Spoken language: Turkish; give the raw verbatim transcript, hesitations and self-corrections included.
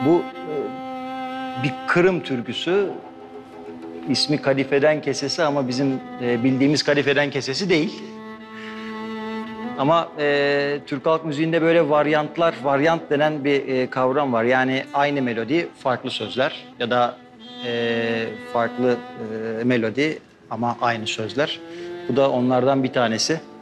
Bu e, bir Kırım türküsü. İsmi Kadifeden Kesesi ama bizim e, bildiğimiz Kadifeden Kesesi değil. Ama e, Türk halk müziğinde böyle varyantlar, varyant denen bir e, kavram var. Yani aynı melodi, farklı sözler ya da e, farklı e, melodi ama aynı sözler. Bu da onlardan bir tanesi.